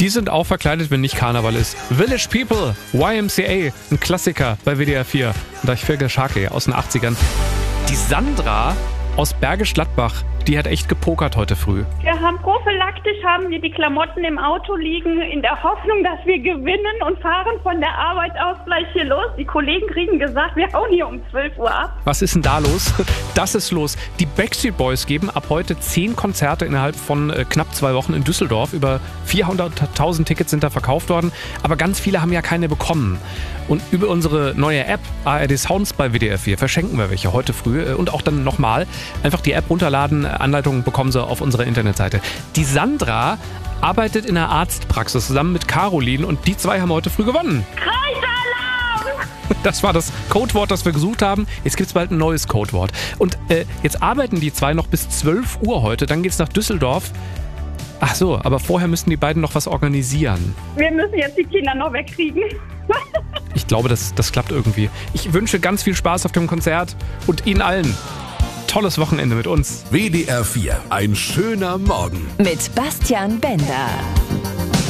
Die sind auch verkleidet, wenn nicht Karneval ist. Village People, YMCA, ein Klassiker bei WDR 4. Und da ich Phil Geschake aus den 80ern. Die Sandra aus Bergisch Gladbach, die hat echt gepokert heute früh. Wir haben prophylaktisch die Klamotten im Auto liegen, in der Hoffnung, dass wir gewinnen und fahren von der Arbeit aus gleich hier los. Die Kollegen kriegen gesagt, wir hauen hier um 12 Uhr ab. Was ist denn da los? Das ist los. Die Backstreet Boys geben ab heute 10 Konzerte innerhalb von knapp 2 Wochen in Düsseldorf. Über 400.000 Tickets sind da verkauft worden, aber ganz viele haben ja keine bekommen. Und über unsere neue App ARD Sounds bei WDR 4 verschenken wir welche heute früh und auch dann nochmal. Einfach die App runterladen, Anleitungen bekommen Sie auf unserer Internetseite. Die Sandra arbeitet in einer Arztpraxis zusammen mit Caroline und die zwei haben heute früh gewonnen. Kreisalarm! Das war das Codewort, das wir gesucht haben. Jetzt gibt es bald ein neues Codewort. Und jetzt arbeiten die zwei noch bis 12 Uhr heute, dann geht's nach Düsseldorf. Ach so, aber vorher müssen die beiden noch was organisieren. Wir müssen jetzt die Kinder noch wegkriegen. Ich glaube, das klappt irgendwie. Ich wünsche ganz viel Spaß auf dem Konzert und Ihnen allen tolles Wochenende mit uns. WDR 4, ein schöner Morgen. Mit Bastian Bender.